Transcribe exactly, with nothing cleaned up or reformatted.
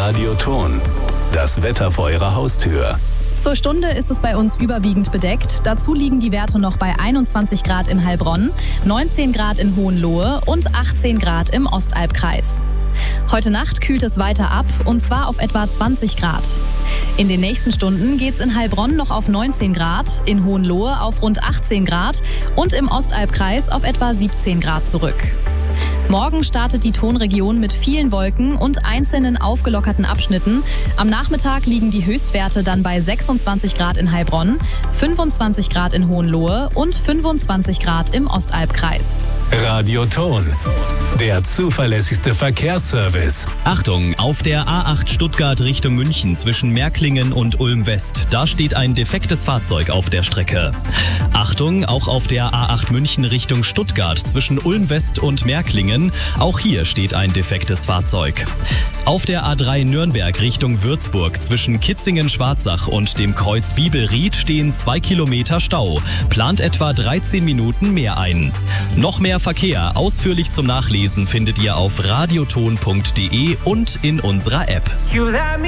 Radioton. Das Wetter vor Ihrer Haustür. Zur Stunde ist es bei uns überwiegend bedeckt. Dazu liegen die Werte noch bei einundzwanzig Grad in Heilbronn, neunzehn Grad in Hohenlohe und achtzehn Grad im Ostalbkreis. Heute Nacht kühlt es weiter ab, und zwar auf etwa zwanzig Grad. In den nächsten Stunden geht es in Heilbronn noch auf neunzehn Grad, in Hohenlohe auf rund achtzehn Grad und im Ostalbkreis auf etwa siebzehn Grad zurück. Morgen startet die Tonregion mit vielen Wolken und einzelnen aufgelockerten Abschnitten. Am Nachmittag liegen die Höchstwerte dann bei sechsundzwanzig Grad in Heilbronn, fünfundzwanzig Grad in Hohenlohe und fünfundzwanzig Grad im Ostalbkreis. Radioton, der zuverlässigste Verkehrsservice. Achtung, auf der A acht Stuttgart Richtung München zwischen Märklingen und Ulm-West. Da steht ein defektes Fahrzeug auf der Strecke. Achtung, auch auf der A acht München Richtung Stuttgart zwischen Ulm-West und Märklingen. Auch hier steht ein defektes Fahrzeug. Auf der A drei Nürnberg Richtung Würzburg zwischen Kitzingen-Schwarzach und dem Kreuz Bibelried stehen zwei Kilometer Stau. Plant etwa dreizehn Minuten mehr ein. Noch mehr Verkehr ausführlich zum Nachlesen findet ihr auf radioton punkt de und in unserer App.